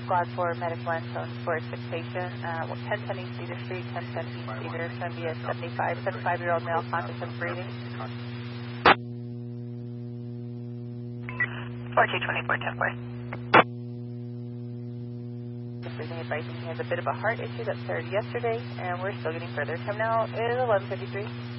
Squad 4, Medic 1, phone for a sick patient, 1010 East Cedar Street, 1010 East Cedar. It's going to be a 75-year-old male, conscious and breathing. 4224, 10-4. Just breathing, advising he has a bit of a heart issue that started yesterday, and we're still getting further. Time now is 11:53.